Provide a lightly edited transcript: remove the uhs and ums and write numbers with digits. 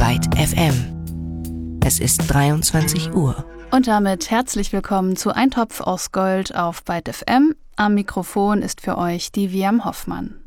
Byte FM. Es ist 23 Uhr. Und damit herzlich willkommen zu Ein Topf aus Gold auf Byte FM. Am Mikrofon ist für euch die Viam Hoffmann.